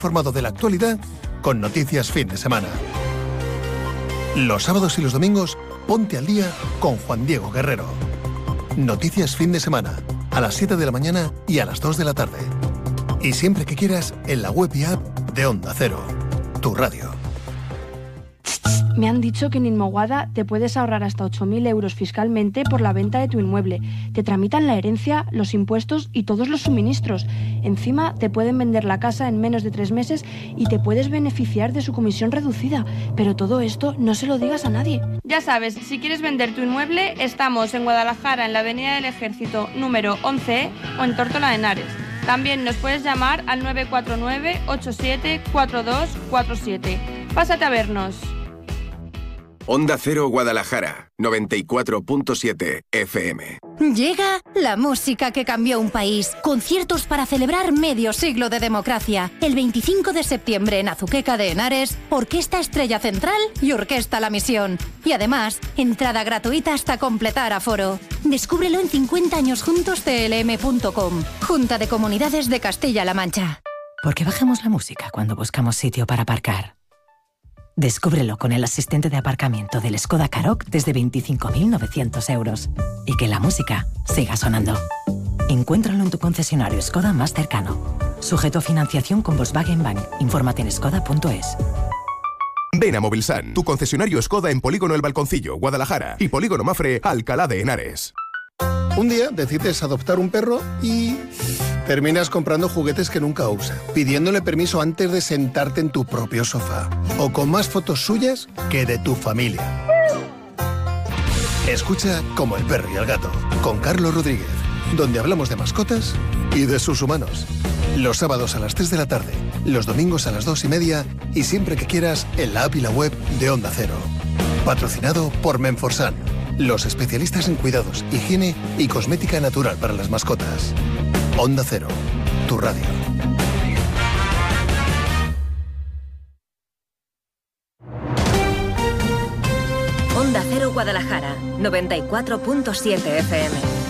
Informado de la actualidad con Noticias Fin de Semana. Los sábados y los domingos, ponte al día con Juan Diego Guerrero. Noticias Fin de Semana, a las 7 de la mañana y a las 2 de la tarde. Y siempre que quieras, en la web y app de Onda Cero, tu radio. Me han dicho que en Inmoguada te puedes ahorrar hasta 8.000 euros fiscalmente por la venta de tu inmueble. Te tramitan la herencia, los impuestos y todos los suministros. Encima te pueden vender la casa en menos de 3 meses y te puedes beneficiar de su comisión reducida. Pero todo esto no se lo digas a nadie. Ya sabes, si quieres vender tu inmueble, estamos en Guadalajara, en la Avenida del Ejército número 11 o en Tórtola de Henares. También nos puedes llamar al 949-874247. Pásate a vernos. Onda Cero Guadalajara, 94.7 FM. Llega la música que cambió un país. Conciertos para celebrar medio siglo de democracia. El 25 de septiembre en Azuqueca de Henares, Orquesta Estrella Central y Orquesta La Misión. Y además, entrada gratuita hasta completar aforo. Descúbrelo en 50añosjuntostlm.com. Junta de Comunidades de Castilla-La Mancha. ¿Por qué bajamos la música cuando buscamos sitio para aparcar? Descúbrelo con el asistente de aparcamiento del Skoda Karoq desde 25.900 euros. Y que la música siga sonando. Encuéntralo en tu concesionario Skoda más cercano. Sujeto a financiación con Volkswagen Bank. Infórmate en skoda.es. Ven a Movilsan, tu concesionario Skoda en Polígono El Balconcillo, Guadalajara, y Polígono Mafre, Alcalá de Henares. Un día decides adoptar un perro y terminas comprando juguetes que nunca usa, pidiéndole permiso antes de sentarte en tu propio sofá, o con más fotos suyas que de tu familia. Escucha Como el perro y el gato, con Carlos Rodríguez, donde hablamos de mascotas y de sus humanos. Los sábados a las 3 de la tarde, los domingos a las 2:30 y siempre que quieras en la app y la web de Onda Cero. Patrocinado por Menforsan, los especialistas en cuidados, higiene y cosmética natural para las mascotas. Onda Cero, tu radio. Onda Cero Guadalajara, 94.7 FM.